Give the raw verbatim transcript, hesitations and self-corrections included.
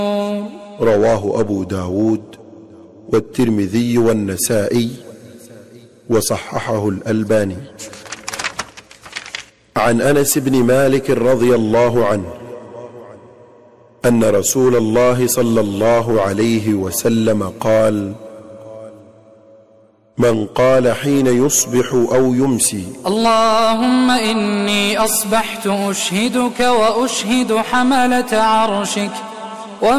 رواه أبو داود والترمذي والنسائي وصححه الألباني. عن أنس بن مالك رضي الله عنه أن رسول الله صلى الله عليه وسلم قال: من قال حين يصبح أو يمسي: اللهم إني أصبحت أشهدك وأشهد حملة عرشك